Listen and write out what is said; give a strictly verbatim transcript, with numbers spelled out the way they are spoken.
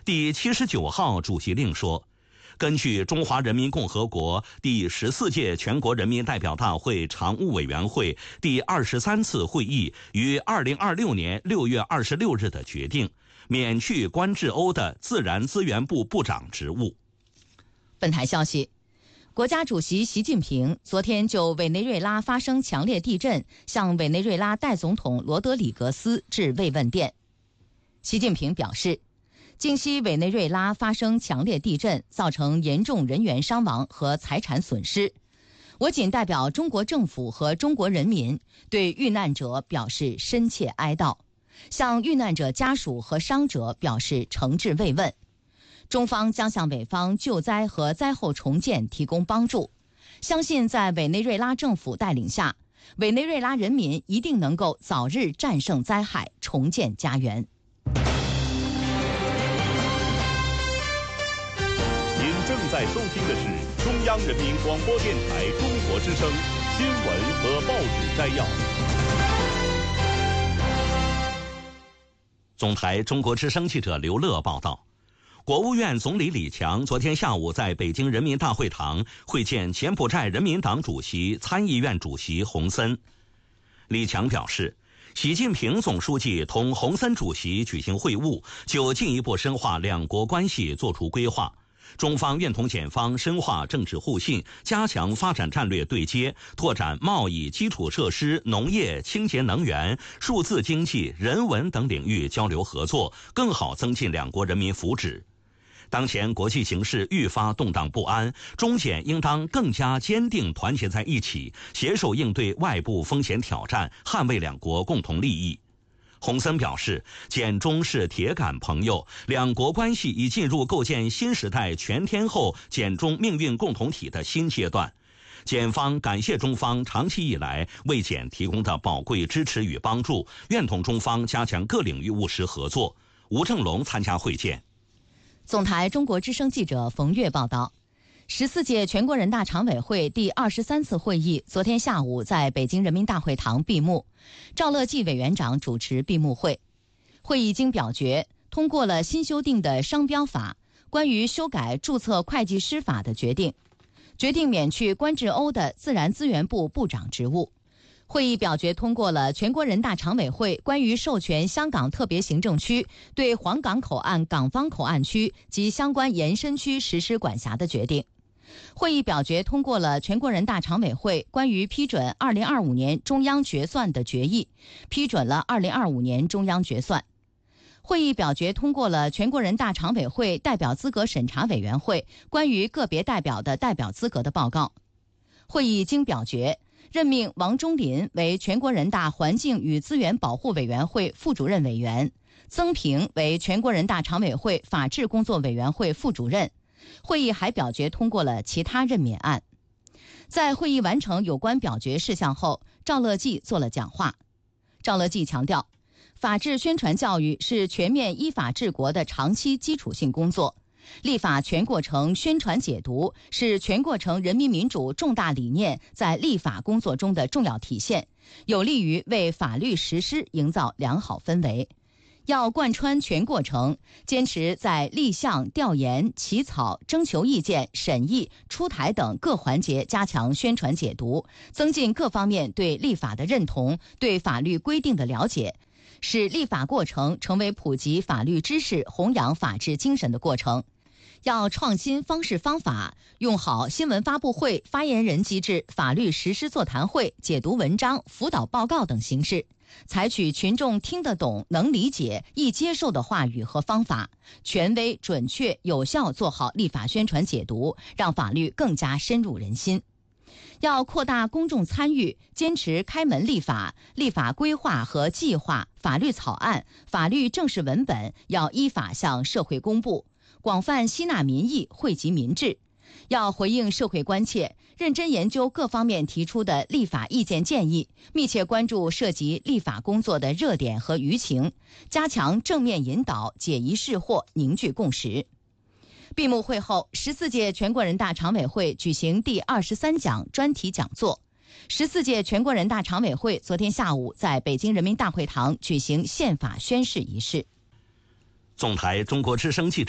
第七十九号主席令说，根据中华人民共和国第十四届全国人民代表大会常务委员会第二十三次会议于二零二六年六月二十六日的决定，免去关志欧的自然资源部部长职务。 本台消息，国家主席习近平昨天就委内瑞拉发生强烈地震，向委内瑞拉代总统罗德里格斯致慰问电。习近平表示，今夕委内瑞拉发生强烈地震，造成严重人员伤亡和财产损失。我谨代表中国政府和中国人民对遇难者表示深切哀悼，向遇难者家属和伤者表示诚挚慰问。中方将向委方救灾和灾后重建提供帮助，相信在委内瑞拉政府带领下，委内瑞拉人民一定能够早日战胜灾害，重建家园。 您正在收听的是中央人民广播电台中国之声新闻和报纸摘要。 总台中国之声记者刘乐报道，国务院总理李强昨天下午在北京人民大会堂会见柬埔寨人民党主席、参议院主席洪森。李强表示，习近平总书记同洪森主席举行会晤，就进一步深化两国关系作出规划。中方愿同柬方深化政治互信，加强发展战略对接，拓展贸易、基础设施、农业、清洁能源、数字经济、人文等领域交流合作，更好增进两国人民福祉。当前国际形势愈发动荡不安，中柬应当更加坚定团结在一起，携手应对外部风险挑战，捍卫两国共同利益。洪森表示，柬中是铁杆朋友，两国关系已进入构建新时代全天候柬中命运共同体的新阶段。柬方感谢中方长期以来为柬提供的宝贵支持与帮助，愿同中方加强各领域务实合作。吴正龙参加会见。 总台中国之声记者冯月报道，十四届全国人大常委会第二十三次会议昨天下午在北京人民大会堂闭幕，赵乐际委员长主持闭幕会。会议经表决通过了新修订的商标法、关于修改注册会计师法的决定，决定免去关志欧的自然资源部部长职务。会议表决通过了全国人大常委会关于授权香港特别行政区对黄港口岸港方口岸区及相关延伸区实施管辖的决定。会议表决通过了全国人大常委会关于批准二零二五年中央决算的决议，批准了二零二五年中央决算。会议表决通过了全国人大常委会代表资格审查委员会关于个别代表的代表资格的报告。会议经表决任命王忠林为全国人大环境与资源保护委员会副主任委员，曾平为全国人大常委会法制工作委员会副主任。会议还表决通过了其他任免案。在会议完成有关表决事项后，赵乐际做了讲话。赵乐际强调，法治宣传教育是全面依法治国的长期基础性工作，立法全过程宣传解读是全过程人民民主重大理念在立法工作中的重要体现，有利于为法律实施营造良好氛围。要贯穿全过程，坚持在立项、调研、起草、征求意见、审议、出台等各环节加强宣传解读，增进各方面对立法的认同，对法律规定的了解，使立法过程成为普及法律知识、弘扬法治精神的过程。要创新方式方法，用好新闻发布会、发言人机制、法律实施座谈会、解读文章、辅导报告等形式，采取群众听得懂、能理解、易接受的话语和方法，权威、准确、有效做好立法宣传解读，让法律更加深入人心。要扩大公众参与，坚持开门立法，立法规划和计划、法律草案、法律正式文本要依法向社会公布，广泛吸纳民意，惠及民智。要回应社会关切，认真研究各方面提出的立法意见建议，密切关注涉及立法工作的热点和舆情，加强正面引导，解疑释惑，凝聚共识。闭幕会后，十四届全国人大常委会举行第二十三讲专题讲座。十四届全国人大常委会昨天下午在北京人民大会堂举行宪法宣誓仪式。 总台中国之声记者